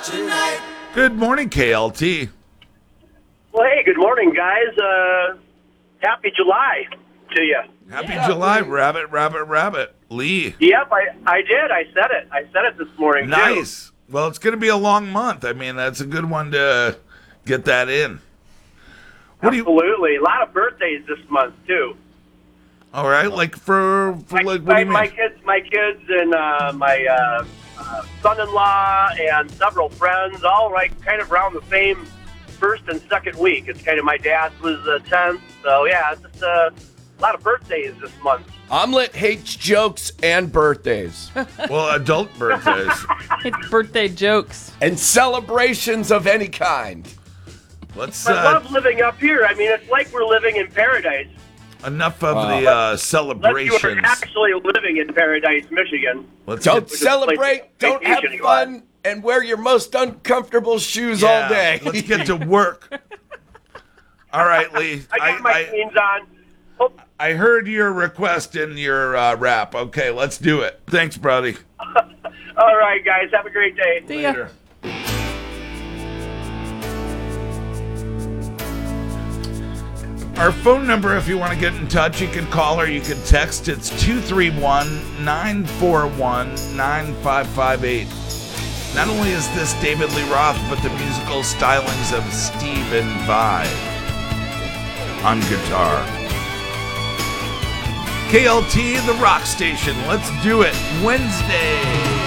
Good morning, KLT. Well, hey, good morning, guys. Happy July to you. Happy July, Rabbit. Lee. Yep, I did. I said it this morning, Nice. Well, it's going to be a long month. I mean, that's a good one to get that in. Absolutely. A lot of birthdays this month, too. All right, like for like, what do you mean? My kids and my son-in-law and several friends, all like kind of around the same first and second week. It's kind of my dad's was the 10th, so yeah, it's just a lot of birthdays this month. Omelet hates jokes and birthdays. Well, adult birthdays. It's birthday jokes. And celebrations of any kind. Let's I love living up here. I mean, it's like we're living in paradise. enough of the Like you are celebrations. actually living in Paradise, Michigan. Don't celebrate, don't have fun, and wear your most uncomfortable shoes all day. Let's get to work. All right, Lee. I got my jeans on. Oh, I heard your request in your rap. Okay, let's do it. Thanks, Brody. all right, guys. Have a great day. See ya. Later. Our phone number, if you want to get in touch, you can call or you can text. It's 231-941-9558. Not only is this David Lee Roth, but the musical stylings of Stephen Vai on guitar. KLT, the rock station. Let's do it. Wednesday.